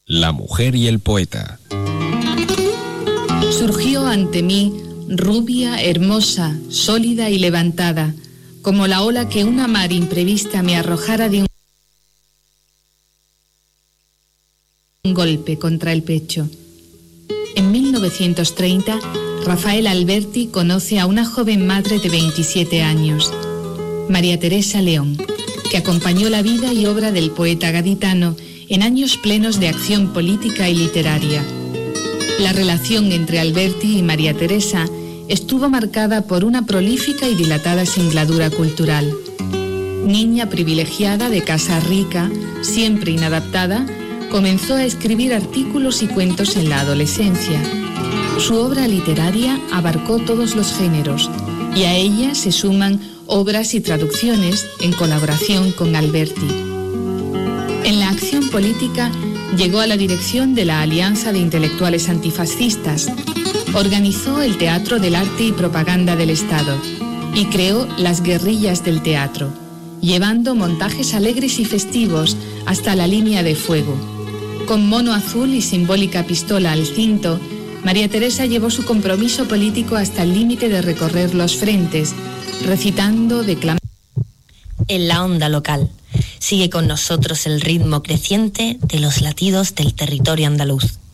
La mujer y el poeta. Surgió ante mí, rubia, hermosa, sólida y levantada, como la ola que una mar imprevista me arrojara de un golpe contra el pecho. En 1930, Rafael Alberti conoce a una joven madre de 27 años, María Teresa León, que acompañó la vida y obra del poeta gaditano en años plenos de acción política y literaria. La relación entre Alberti y María Teresa estuvo marcada por una prolífica y dilatada singladura cultural. Niña privilegiada de casa rica, siempre inadaptada, comenzó a escribir artículos y cuentos en la adolescencia. Su obra literaria abarcó todos los géneros y a ella se suman obras y traducciones en colaboración con Alberti. En la acción política llegó a la dirección de la Alianza de Intelectuales Antifascistas, organizó el Teatro del Arte y Propaganda del Estado y creó las Guerrillas del Teatro, llevando montajes alegres y festivos hasta la línea de fuego. Con mono azul y simbólica pistola al cinto, María Teresa llevó su compromiso político hasta el límite de recorrer los frentes, recitando, declamando. En la onda local, sigue con nosotros el ritmo creciente de los latidos del territorio andaluz.